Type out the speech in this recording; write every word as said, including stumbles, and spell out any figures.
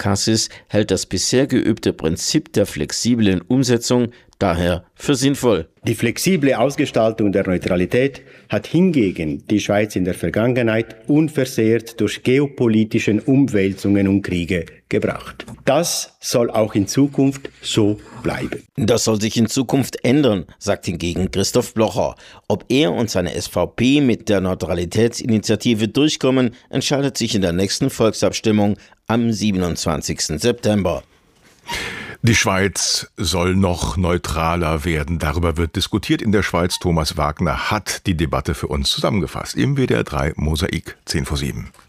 Cassis hält das bisher geübte Prinzip der flexiblen Umsetzung daher für sinnvoll. Die flexible Ausgestaltung der Neutralität hat hingegen die Schweiz in der Vergangenheit unversehrt durch geopolitischen Umwälzungen und Kriege gebracht. Das soll auch in Zukunft so bleiben. Das soll sich in Zukunft ändern, sagt hingegen Christoph Blocher. Ob er und seine S V P mit der Neutralitätsinitiative durchkommen, entscheidet sich in der nächsten Volksabstimmung am siebenundzwanzigsten September. Die Schweiz soll noch neutraler werden. Darüber wird diskutiert in der Schweiz. Thomas Wagner hat die Debatte für uns zusammengefasst. Im W D R drei Mosaik, zehn vor sieben.